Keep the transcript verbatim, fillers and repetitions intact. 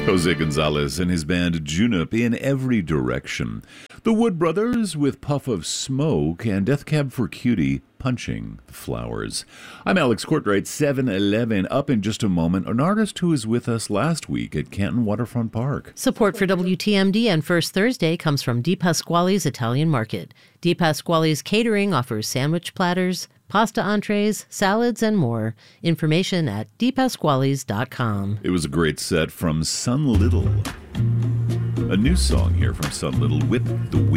Jose Gonzalez and his band Junip in Every Direction. The Wood Brothers with Puff of Smoke, and Death Cab for Cutie, Punching the Flowers. I'm Alex Courtright, seven eleven. Up in just a moment, an artist who was with us last week at Canton Waterfront Park. Support for W T M D and First Thursday comes from Di Pasquale's Italian Market. Di Pasquale's Catering offers sandwich platters, pasta entrees, salads, and more. Information at di pasquales dot com. It was a great set from Sun Little. A new song here from Sun Little, Whip the Wind.